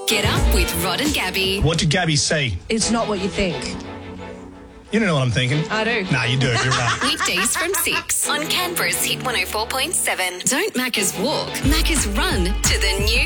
Get up with Rod and Gabby. What did Gabby say? It's not what you think. You don't know what I'm thinking. I do. Nah, you do. You're right. Weekdays from 6 on Canberra's Hit 104.7. Don't Macca's walk, Macca's run to the new